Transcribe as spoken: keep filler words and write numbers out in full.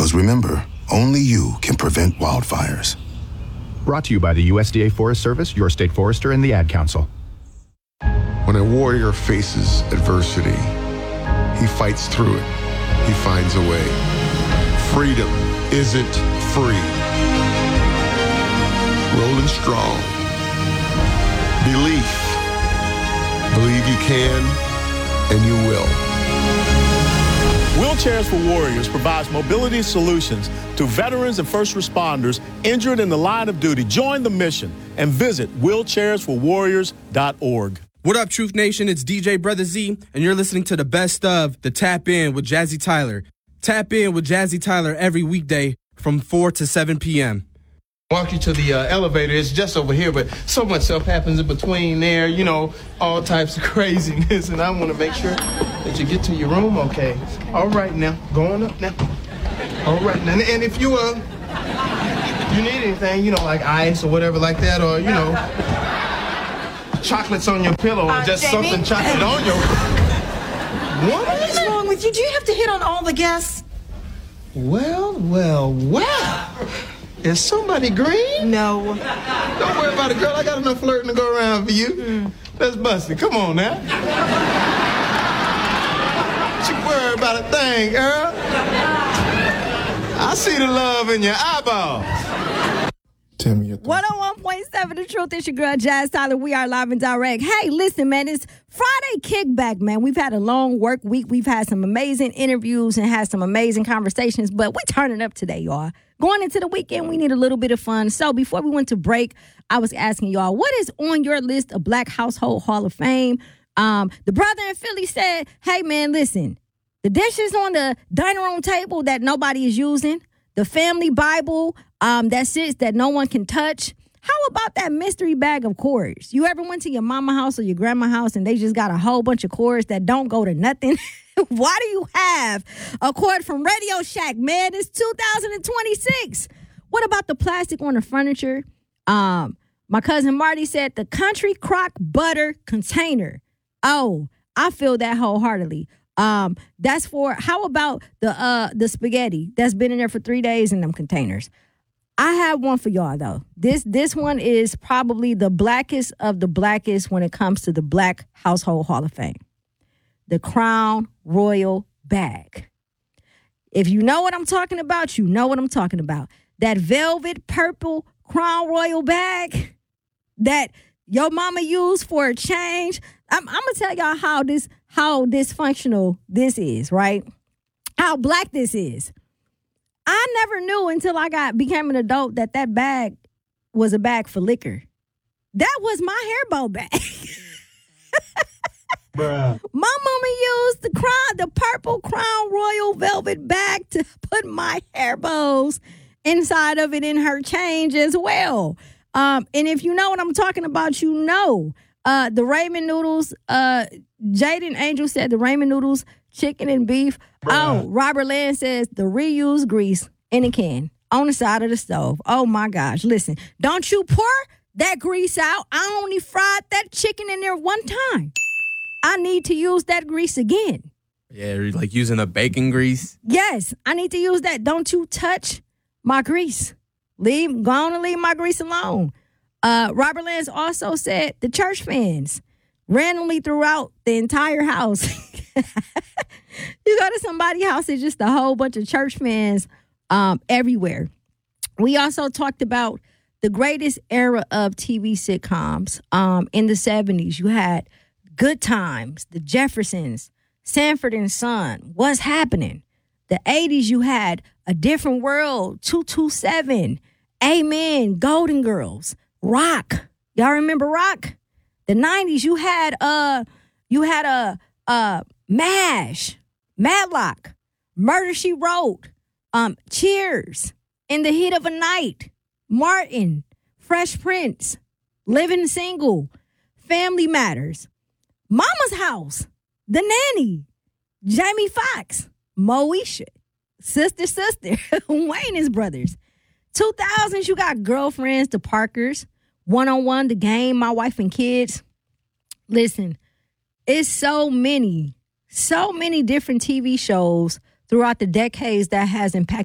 Because remember, only you can prevent wildfires. Brought to you by the U S D A Forest Service, your state forester, and the Ad Council. When a warrior faces adversity, he fights through it. He finds a way. Freedom isn't free. Rolling strong. Belief. Believe you can, and you will. Wheelchairs for Warriors provides mobility solutions to veterans and first responders injured in the line of duty. Join the mission and visit wheelchairs for warriors dot org. What up, Truth Nation? It's D J Brother Z, and you're listening to the best of the Tap In with Jazzy Tyler. Tap In with Jazzy Tyler every weekday from four to seven p.m. Walk you to the uh, elevator. It's just over here, but so much stuff happens in between there, you know, all types of craziness, and I want to make sure that you get to your room okay. All right, now, going up now. All right, now, and if you, uh, you need anything, you know, like ice or whatever like that, or, you know, chocolates on your pillow, or uh, just Jamie? something chocolate on your... What? What's wrong with you? Do you have to hit on all the guests? Well, well, well. Is somebody green? No. Don't worry about it, girl. I got enough flirting to go around for you. Mm. Let's bust it. Come on now. Don't you worry about a thing, girl. I see the love in your eyeballs. Tell me your one oh one point seven The Truth. It's your girl, Jazz Tyler. We are live and direct. Hey, listen, man, it's Friday kickback, man. We've had a long work week. We've had some amazing interviews and had some amazing conversations, but we turning up today, y'all. Going into the weekend, we need a little bit of fun. So before we went to break, I was asking y'all, what is on your list of Black Household Hall of Fame? Um, the brother in Philly said, hey, man, listen, the dishes on the dining room table that nobody is using, the family Bible um, that sits that no one can touch. How about that mystery bag of cords? You ever went to your mama house or your grandma house and they just got a whole bunch of cords that don't go to nothing? Why do you have a cord from Radio Shack, man? It's two thousand twenty-six. What about the plastic on the furniture? Um, my cousin Marty said the country crock butter container. Oh, I feel that wholeheartedly. Um, that's for, how about the uh the spaghetti that's been in there for three days in them containers? I have one for y'all, though. This this one is probably the blackest of the blackest when it comes to the Black Household Hall of Fame. The Crown Royal bag. If you know what I'm talking about, you know what I'm talking about. That velvet purple Crown Royal bag that your mama used for a change. I'm, I'm going to tell y'all how this, how dysfunctional this is, right? How black this is. I never knew until I got became an adult that that bag was a bag for liquor. That was my hair bow bag. Bruh. My mama used the crown, the purple Crown Royal velvet bag to put my hair bows inside of it in her change as well. Um, and if you know what I'm talking about, you know. Uh, the ramen noodles, uh, Jaden Angel said the ramen noodles, chicken and beef. Bruh. Oh, Robert Land says the reused grease in a can on the side of the stove. Oh, my gosh. Listen, don't you pour that grease out. I only fried that chicken in there one time. I need to use that grease again. Yeah, like using a bacon grease. Yes, I need to use that. Don't you touch my grease. Leave, go on and leave my grease alone. Uh, Robert Lance also said the church fans randomly throughout the entire house. You go to somebody's house, it's just a whole bunch of church fans um, everywhere. We also talked about the greatest era of T V sitcoms. Um, in the seventies, you had Good Times, The Jeffersons, Sanford and Son, What's Happening? The eighties, you had A Different World, two two seven, Amen, Golden Girls, Rock. Y'all remember Rock? The nineties, you had uh, you had a uh, uh, MASH, Matlock, Murder, She Wrote, um, Cheers, In the Heat of a Night, Martin, Fresh Prince, Living Single, Family Matters, Mama's House, The Nanny, Jamie Foxx, Moesha, Sister Sister, Wayne's Brothers. two thousands, you got Girlfriends, The Parkers, One-on-One, The Game, My Wife and Kids. Listen, it's so many, so many different T V shows throughout the decades that has impacted